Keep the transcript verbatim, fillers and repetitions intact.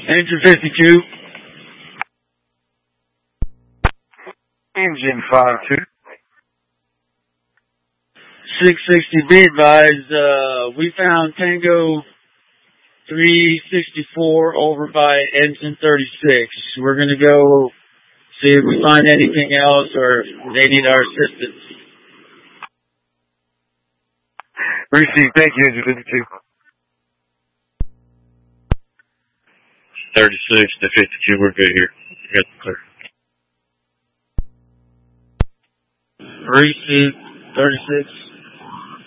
Engine fifty-two. Engine five two. six sixty, be advised, uh, we found Tango three sixty-four over by engine thirty-six. We're going to go see if we find anything else or if they need our assistance. Received. Thank you, engine fifty-two. thirty-six to fifty-two, we're good here. We got the clear. Received. thirty-six.